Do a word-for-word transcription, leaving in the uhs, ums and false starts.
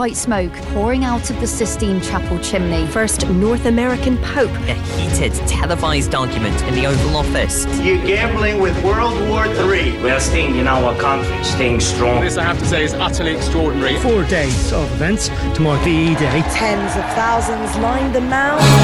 white smoke pouring out of the Sistine Chapel chimney. First North American Pope. A heated, televised argument in the Oval Office. You're gambling with World War Three. We are staying in our country, staying strong. This, I have to say, is utterly extraordinary. Four days of events to mark V E Day. Tens of thousands lined the Mall.